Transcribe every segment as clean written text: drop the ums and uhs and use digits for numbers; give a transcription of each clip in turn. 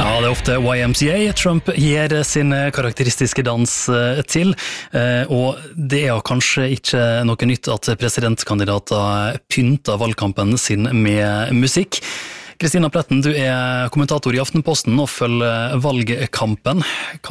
Ja, det ofte YMCA Trump gir sin karakteristiske dans til, og det kanskje ikke noe nytt at presidentkandidater pynter valgkampen sin med musikk. Kristina Pletten, du kommentator i Aftenposten og følger valgkampen.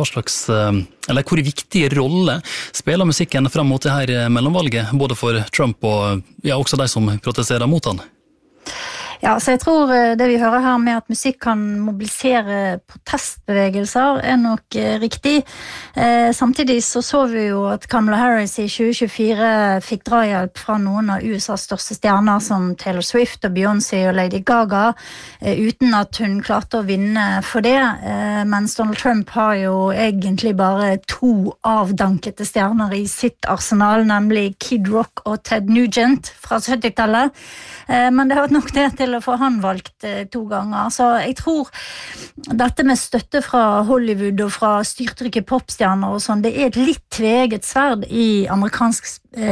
Hvor viktig rolle spiller musikken frem mot det her mellomvalget, både for Trump og også de som protesterer mot han? Ja, så jeg tror det vi hører her med at musikk kan mobilisere protestbevegelser nok riktig. Samtidig så vi jo at Kamala Harris i 2024 fikk drahjelp fra noen av USAs største stjerner som Taylor Swift og Beyoncé og Lady Gaga, uten at hun klarte å vinne for det, mens Donald Trump har jo egentlig bare 2 avdankete stjerner i sitt arsenal, nemlig Kid Rock og Ted Nugent fra 70-tallet. Men det har nok det til å få han valgt 2 ganger. Så jeg tror dette med støtte fra Hollywood og fra styrtrike popstjerner og sånn, det et litt tveget sverd i amerikansk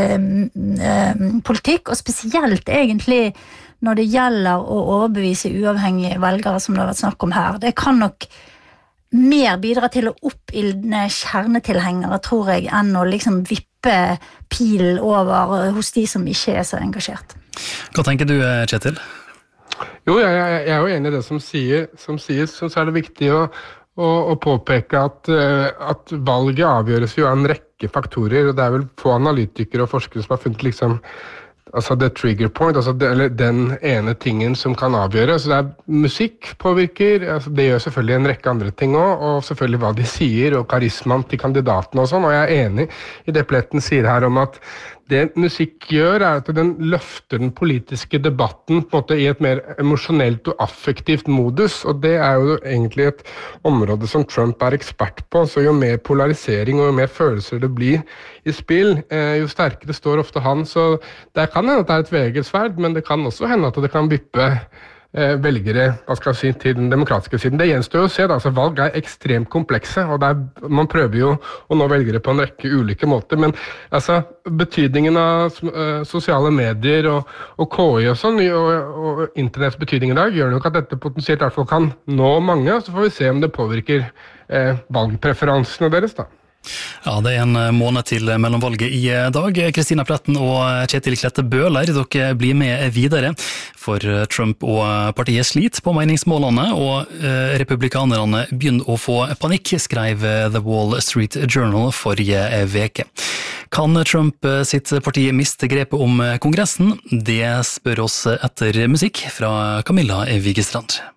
politikk, og spesielt egentlig når det gjelder å overbevise uavhengige velgere som det har vært snakk om her. Det kan nok mer bidra til å oppildne kjernetilhengere, tror jeg, enn å liksom vippe pilen over hos de som ikke så engasjert. Hva tenker du, Kjetil? Jo, jeg jo enig i det som sies, så det viktig å påpeke at valget avgjøres jo av en rekke faktorer, og det vel få analytikere og forskere som har funnet liksom the trigger point, eller den ene tingen som kan avgjøre. Så musikk påvirker, det gjør selvfølgelig en rekke andre ting også, og selvfølgelig hva de sier, og karismaen til kandidatene og sånn, og jeg enig i det Pletten sier her om at det musikk gjør at den løfter den politiske debatten på en måte i et mer emosjonelt og affektivt modus, og det jo egentlig et område som Trump ekspert på, så jo mer polarisering og jo mer følelser det blir i spill, jo sterkere står ofte han, så det kan hende at det et tvegelsverd, men det kan også hende at det kan vippe velgere, til den demokratiske siden. Det gjenstår jo å se, altså valg ekstremt komplekse, og man prøver jo å nå velgere på en rekke ulike måter, men betydningen av sosiale medier og KI og sånn, og internetts betydning i dag, gjør nok at dette potensielt i hvert fall kan nå mange, og så får vi se om det påvirker valgpreferansene deres da. Ja, det en måned til mellomvalget i dag. Kristina Pletten og Kjetil Klette Bøhler, dere blir med videre, for Trump og partiet sliter på meningsmålene, og republikanerne begynner å få panikk, skrev The Wall Street Journal forrige veke. Kan Trump sitt parti miste grepet om kongressen? Det spør oss etter musikk fra Camilla Vigestrand.